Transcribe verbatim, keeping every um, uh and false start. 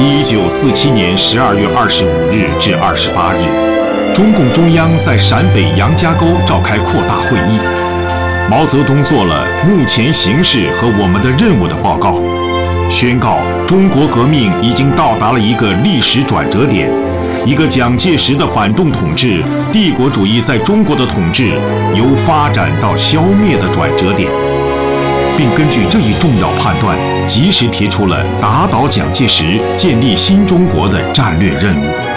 一九四七年十二月二十五日至二十八日，中共中央在陕北杨家沟召开扩大会议。毛泽东做了目前形势和我们的任务的报告，宣告中国革命已经到达了一个历史转折点，一个蒋介石的反动统治、帝国主义在中国的统治由发展到消灭的转折点，并根据这一重要判断，及时提出了打倒蒋介石、建立新中国的战略任务。